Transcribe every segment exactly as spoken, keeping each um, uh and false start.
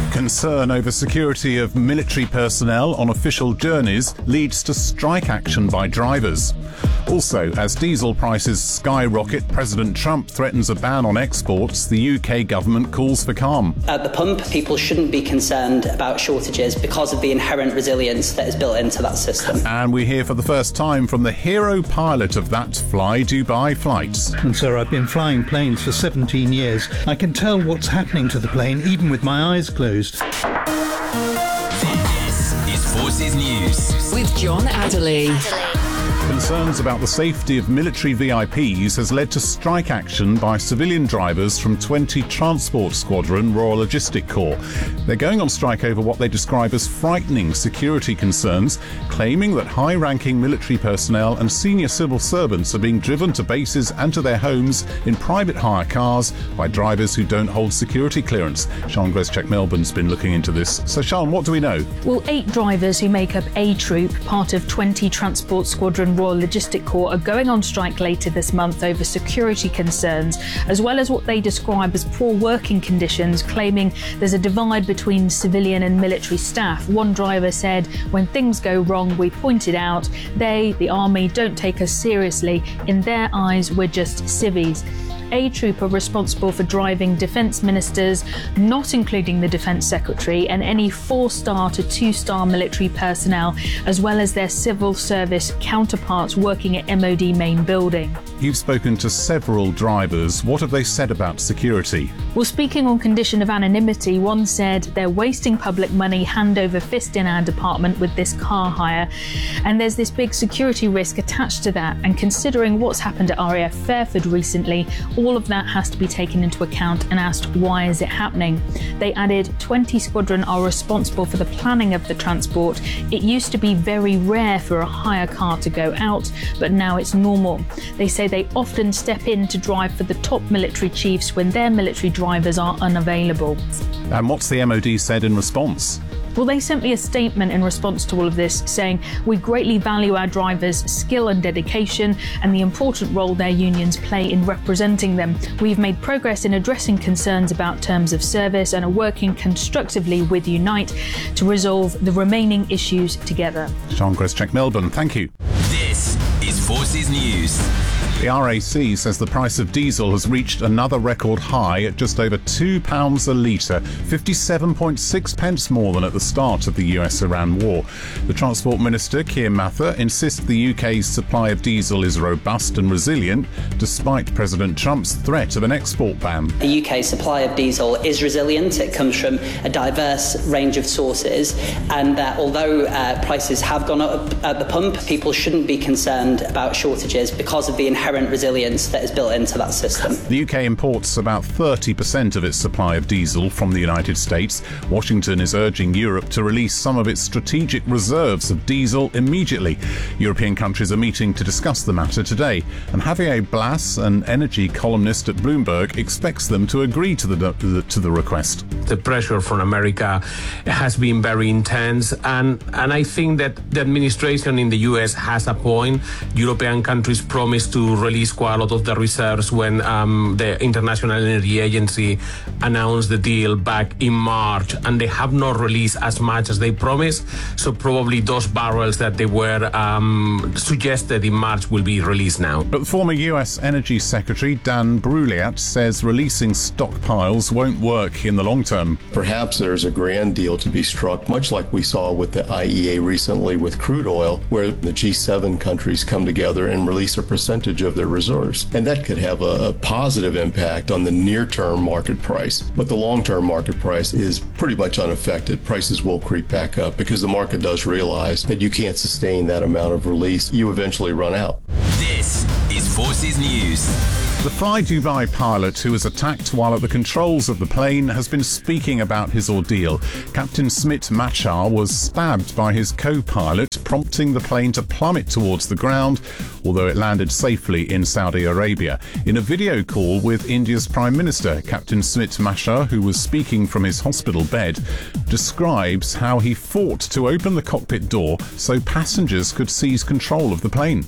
Concern over security of military personnel on official journeys leads to strike action by drivers. Also, as diesel prices skyrocket, President Trump threatens a ban on exports. The U K government calls for calm. At the pump, people shouldn't be concerned about shortages because of the inherent resilience that is built into that system. And we hear for the first time from the hero pilot of that Fly Dubai flight. And sir, I've been flying planes for seventeen years. I can tell what's happening to the plane even with my eyes closed. This is Forces News with John Adderley. Concerns about the safety of military V I Ps has led to strike action by civilian drivers from twenty Transport Squadron Royal Logistic Corps. They're going on strike over what they describe as frightening security concerns, claiming that high-ranking military personnel and senior civil servants are being driven to bases and to their homes in private hire cars by drivers who don't hold security clearance. Sian Greszczak Melbourne's been looking into this. So, Sian, what do we know? Well, eight drivers who make up A Troop, part of twenty Transport Squadron Royal Logistic Corps, are going on strike later this month over security concerns, as well as what they describe as poor working conditions, claiming there's a divide between civilian and military staff. One driver said, "When things go wrong, we point it out. They, the army, don't take us seriously. In their eyes, we're just civvies." A Troop are responsible for driving defence ministers, not including the Defence Secretary, and any four-star to two-star military personnel, as well as their civil service counterparts working at M O D main building. You've spoken to several drivers. What have they said about security? Well, speaking on condition of anonymity, one said they're wasting public money hand over fist in our department with this car hire, and there's this big security risk attached to that, and considering what's happened at R A F Fairford recently, all of that has to be taken into account and asked, why is it happening? They added, twenty Squadron are responsible for the planning of the transport. It used to be very rare for a hire car to go out, but now it's normal. They say they often step in to drive for the top military chiefs when their military drivers are unavailable. And what's the M O D said in response? Well, they sent me a statement in response to all of this saying, "We greatly value our drivers' skill and dedication and the important role their unions play in representing them. We've made progress in addressing concerns about terms of service and are working constructively with Unite to resolve the remaining issues together." Sian Greszczak Melbourne, thank you. This is Forces News. The R A C says the price of diesel has reached another record high at just over two pounds a litre, fifty-seven point six pence more than at the start of the U S Iran war. The Transport Minister, Keir Mather, insists the U K's supply of diesel is robust and resilient, despite President Trump's threat of an export ban. The U K supply of diesel is resilient. It comes from a diverse range of sources, and that although uh, prices have gone up at the pump, people shouldn't be concerned about shortages because of the inherent resilience that is built into that system. The U K imports about thirty percent of its supply of diesel from the United States. Washington is urging Europe to release some of its strategic reserves of diesel immediately. European countries are meeting to discuss the matter today, and Javier Blas, an energy columnist at Bloomberg, expects them to agree to the, to the request. The pressure from America has been very intense, and, and I think that the administration in the U S has a point. European countries promised to release quite a lot of the reserves when um, the International Energy Agency announced the deal back in March, and they have not released as much as they promised. So probably those barrels that they were um, suggested in March will be released now. But the former U S Energy Secretary Dan Breuliat says releasing stockpiles won't work in the long term. Perhaps there's a grand deal to be struck, much like we saw with the I E A recently with crude oil, where the G seven countries come together and release a percentage of their reserves. And that could have a, a positive impact on the near-term market price. But the long-term market price is pretty much unaffected. Prices will creep back up because the market does realize that you can't sustain that amount of release. You eventually run out. This is Forces News. The Fly Dubai pilot who was attacked while at the controls of the plane has been speaking about his ordeal. Captain Smit Machar was stabbed by his co-pilot, prompting the plane to plummet towards the ground. although it landed safely in Saudi Arabia. In a video call with India's Prime Minister, Captain Smit Mashar, who was speaking from his hospital bed, describes how he fought to open the cockpit door so passengers could seize control of the plane.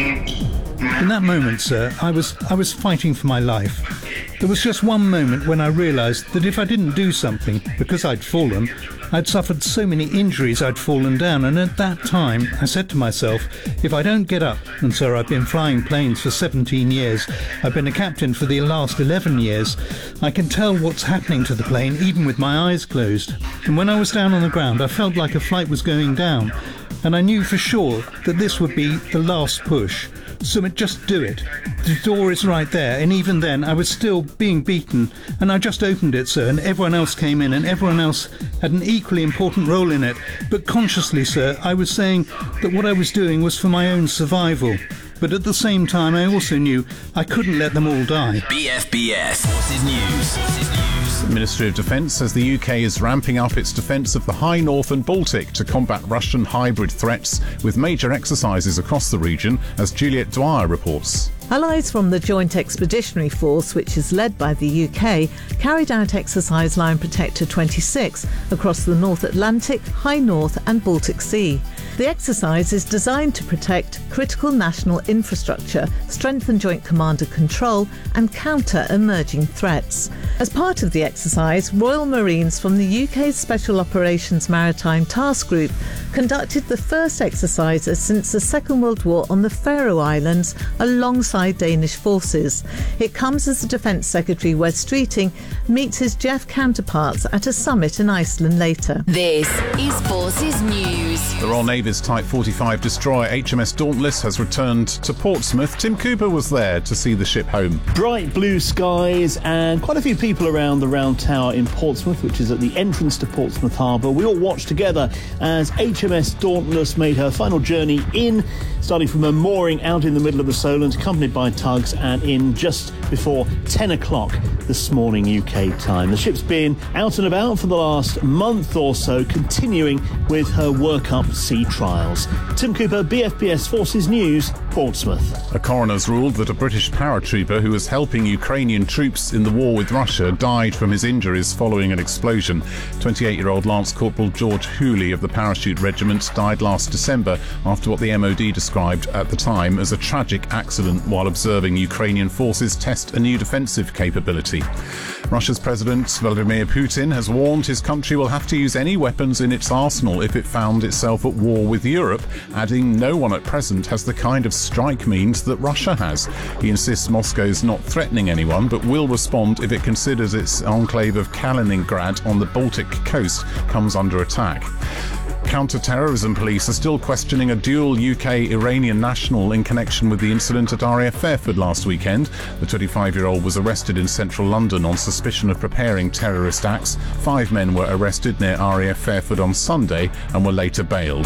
In that moment, sir, I was I was fighting for my life. There was just one moment when I realised that if I didn't do something, because I'd fallen, I'd suffered so many injuries I'd fallen down, and at that time I said to myself, if I don't get up, and sir, I've been flying planes for seventeen years, I've been a captain for the last eleven years, I can tell what's happening to the plane even with my eyes closed. And when I was down on the ground, I felt like a flight was going down, and I knew for sure that this would be the last push. Sumit, just do it. The door is right there, and even then I was still being beaten, and I just opened it, sir, and everyone else came in, and everyone else had an equally important role in it. But consciously, sir, I was saying that what I was doing was for my own survival. But at the same time, I also knew I couldn't let them all die. B F B S Forces News. Forces News. The Ministry of Defence says the U K is ramping up its defence of the High North and Baltic to combat Russian hybrid threats, with major exercises across the region, as Juliet Dwyer reports. Allies from the Joint Expeditionary Force, which is led by the U K, carried out exercise Lion Protector twenty-six across the North Atlantic, High North and Baltic Sea. The exercise is designed to protect critical national infrastructure, strengthen joint command and control and counter emerging threats. As part of the exercise, Royal Marines from the U K's Special Operations Maritime Task Group conducted the first exercises since the Second World War on the Faroe Islands alongside Danish forces. It comes as the Defence Secretary Wes Streeting meets his J E F counterparts at a summit in Iceland later. This is Forces News. The Royal Navy's Type forty-five destroyer H M S Dauntless has returned to Portsmouth. Tim Cooper was there to see the ship home. Bright blue skies and quite a few people around the Round Tower in Portsmouth, which is at the entrance to Portsmouth Harbour. We all watched together as H M S Dauntless made her final journey in, starting from her mooring out in the middle of the Solent, accompanied by tugs, and in just before ten o'clock this morning U K time. The ship's been out and about for the last month or so, continuing with her workup sea trials. Tim Cooper, B F B S Forces News, Portsmouth. A coroner's ruled that a British paratrooper who was helping Ukrainian troops in the war with Russia died from his injuries following an explosion. twenty-eight-year-old Lance Corporal George Hooley of the Parachute Regiment died last December after what the M O D described at the time as a tragic accident while observing Ukrainian forces test a new defensive capability. Russia's President Vladimir Putin has warned his country will have to use any weapons in its arsenal if it found itself at war with Europe, adding no one at present has the kind of strike means that Russia has. He insists Moscow's not threatening anyone, but will respond if it considers its enclave of Kaliningrad on the Baltic coast comes under attack. Counter-terrorism police are still questioning a dual U K-Iranian national in connection with the incident at R A F Fairford last weekend. The twenty-five-year-old was arrested in central London on suspicion of preparing terrorist acts. Five men were arrested near R A F Fairford on Sunday and were later bailed.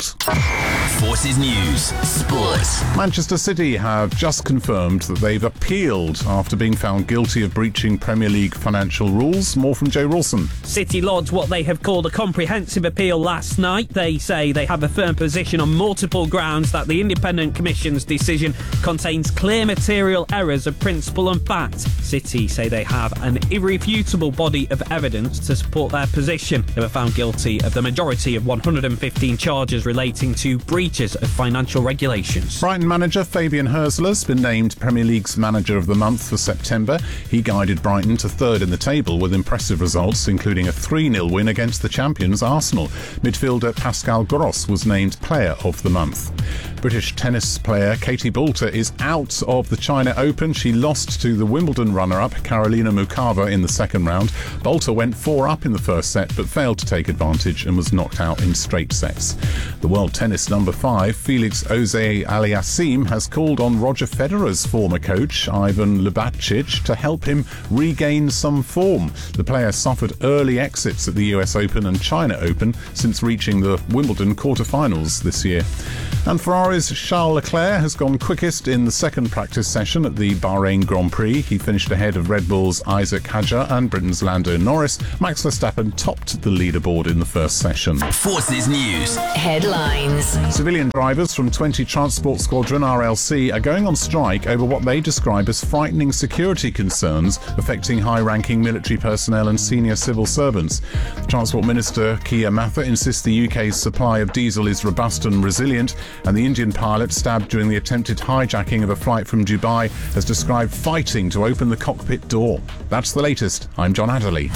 Forces News, Sports. Manchester City have just confirmed that they've appealed after being found guilty of breaching Premier League financial rules. More from Joe Rawson. City lodged what they have called a comprehensive appeal last night. They say they have a firm position on multiple grounds that the Independent Commission's decision contains clear material errors of principle and fact. City say they have an irrefutable body of evidence to support their position. They were found guilty of the majority of one hundred fifteen charges relating to breaches of financial regulations. Brighton manager Fabian Hersler's been named Premier League's Manager of the Month for September. He guided Brighton to third in the table with impressive results, including a three nil win against the champions Arsenal. Midfielder Pascal Gross was named Player of the Month. British tennis player Katie Boulter is out of the China Open. She lost to the Wimbledon runner-up Karolina Muchova in the second round. Boulter went four up in the first set but failed to take advantage and was knocked out in straight sets. The world tennis number five, Felix Auger-Aliassime, has called on Roger Federer's former coach, Ivan Lubavitch, to help him regain some form. The player suffered early exits at the U S Open and China Open since reaching the Wimbledon quarterfinals this year. And Ferrari boys, Charles Leclerc has gone quickest in the second practice session at the Bahrain Grand Prix. He finished ahead of Red Bull's Isaac Hadjar and Britain's Lando Norris. Max Verstappen topped the leaderboard in the first session. Forces News. Headlines. Civilian drivers from twenty Transport Squadron R L C are going on strike over what they describe as frightening security concerns affecting high-ranking military personnel and senior civil servants. Transport Minister Kia Mather insists the U K's supply of diesel is robust and resilient, and the Indian pilot stabbed during the attempted hijacking of a flight from Dubai has described fighting to open the cockpit door. That's the latest. I'm John Adderley.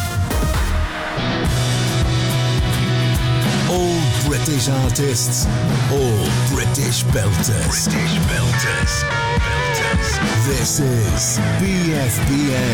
All British artists, all British belters. British belters. Belters. This is B F B S.